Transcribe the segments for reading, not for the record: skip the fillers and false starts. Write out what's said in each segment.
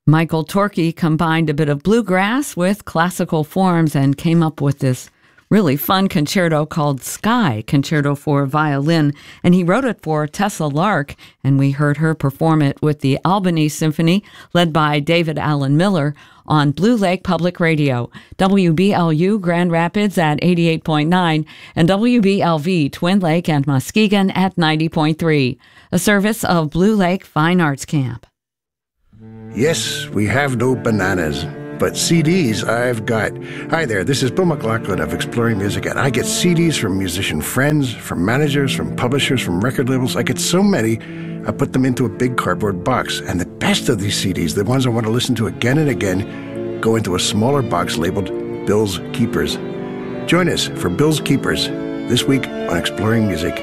Michael Torke combined a bit of bluegrass with classical forms and came up with this really fun concerto called Sky, Concerto for Violin, and he wrote it for Tessa Lark, and we heard her perform it with the Albany Symphony, led by David Allen Miller, on Blue Lake Public Radio, WBLU Grand Rapids at 88.9, and WBLV Twin Lake and Muskegon at 90.3, a service of Blue Lake Fine Arts Camp. Yes, we have no bananas, but CDs I've got. Hi there, this is Bill McLaughlin of Exploring Music, and I get CDs from musician friends, from managers, from publishers, from record labels. I get so many, I put them into a big cardboard box. And the best of these CDs, the ones I want to listen to again and again, go into a smaller box labeled Bill's Keepers. Join us for Bill's Keepers this week on Exploring Music.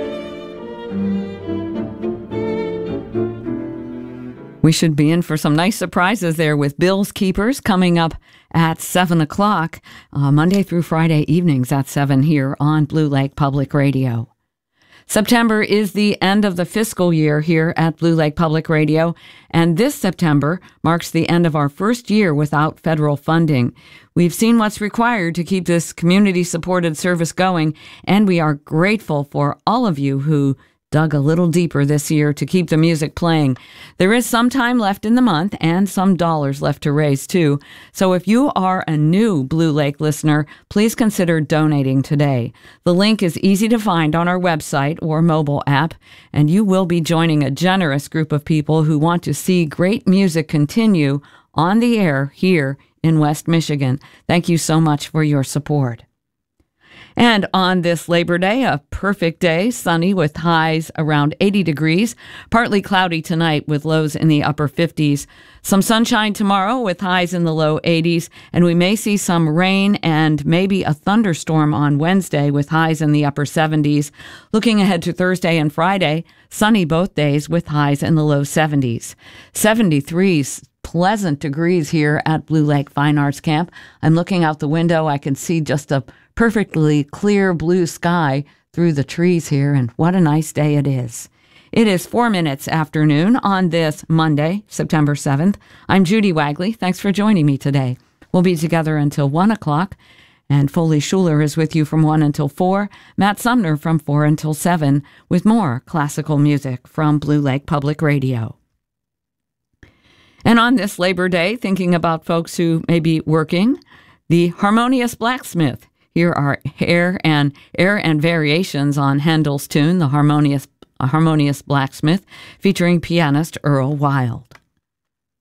We should be in for some nice surprises there with Bill's Keepers coming up at 7 o'clock, Monday through Friday evenings at 7 here on Blue Lake Public Radio. September is the end of the fiscal year here at Blue Lake Public Radio, and this September marks the end of our first year without federal funding. We've seen what's required to keep this community-supported service going, and we are grateful for all of you who dug a little deeper this year to keep the music playing. There is some time left in the month and some dollars left to raise too. So if you are a new Blue Lake listener, please consider donating today. The link is easy to find on our website or mobile app, and you will be joining a generous group of people who want to see great music continue on the air here in West Michigan. Thank you so much for your support. And on this Labor Day, a perfect day, sunny with highs around 80 degrees, partly cloudy tonight with lows in the upper 50s. Some sunshine tomorrow with highs in the low 80s, and we may see some rain and maybe a thunderstorm on Wednesday with highs in the upper 70s. Looking ahead to Thursday and Friday, sunny both days with highs in the low 70s. 73 pleasant degrees here at Blue Lake Fine Arts Camp. I'm looking out the window. I can see just a perfectly clear blue sky through the trees here, and what a nice day it is. It is 4 minutes after noon on this Monday, September 7th. I'm Judy Wagley. Thanks for joining me today. We'll be together until 1 o'clock, and Foley Schuler is with you from 1 until 4, Matt Sumner from 4 until 7, with more classical music from Blue Lake Public Radio. And on this Labor Day, thinking about folks who may be working, the Harmonious Blacksmith. Here are air and variations on Handel's tune, The Harmonious Blacksmith, featuring pianist Earl Wild.